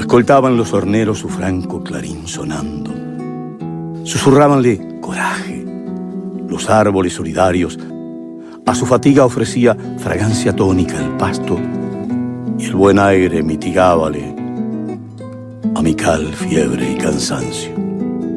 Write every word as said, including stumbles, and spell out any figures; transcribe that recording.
Escoltaban los horneros su franco clarín sonando. Susurrábanle coraje los árboles solidarios. A su fatiga ofrecía fragancia tónica el pasto, y el buen aire mitigábale amical fiebre y cansancio.